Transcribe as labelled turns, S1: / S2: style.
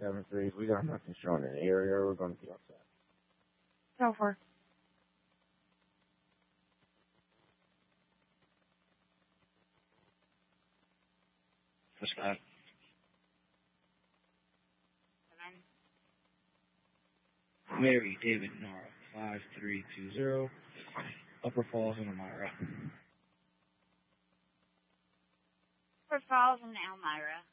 S1: 573. If we got nothing showing in the area, we're going to be outside.
S2: Go for it.
S3: For Scott. Mary, David, Nora, 5320, Upper Falls in Elmira.
S2: Upper Falls in Elmira.